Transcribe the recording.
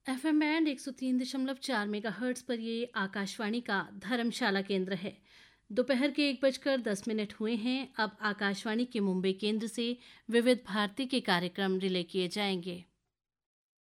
FM band 103.4 megahertz पर ये आकाशवाणी का धर्मशाला केंद्र है। दोपहर के 1:10 हुए हैं। अब आकाशवाणी के मुंबई केंद्र से विविध भारती के कार्यक्रम रिले किए जाएंगे।